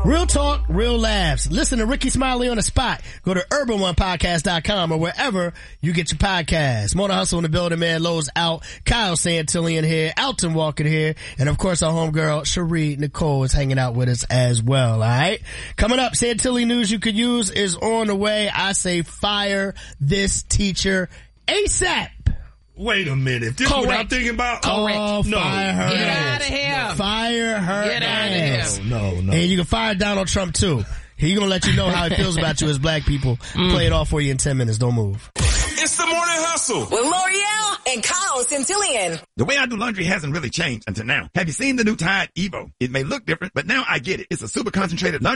Real talk, real laughs. Listen to Ricky Smiley on the spot. Go to urban1podcast.com or wherever you get your podcasts. Motor Hustle in the building, man. Lowe's out. Kyle Santillian here. Alton Walker here. And of course our homegirl, Cherie Nicole, is hanging out with us as well. Alright? Coming up, Santilli news you could use is on the way. I say fire this teacher ASAP. Wait a minute. This is what I'm thinking about? Correct. Oh, no. Fire her. Get out of here. Fire her. Get out of here. No. And you can fire Donald Trump too. He's gonna let you know how he feels about you as black people. Play it all for you in 10 minutes. Don't move. It's the Morning Hustle with L'Oreal and Kyle Santillian. The way I do laundry hasn't really changed until now. Have you seen the new Tide Evo? It may look different, but now I get it. It's a super concentrated laundry